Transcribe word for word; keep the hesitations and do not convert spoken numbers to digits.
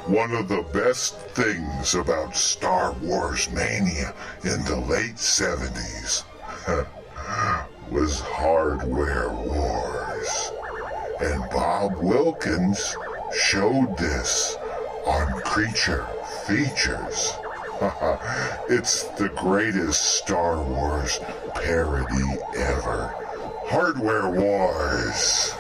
One of the best things about Star Wars Mania in the late seventies was Hardware Wars. And Bob Wilkins showed this on Creature Features. It's the greatest Star Wars parody ever. Hardware Wars.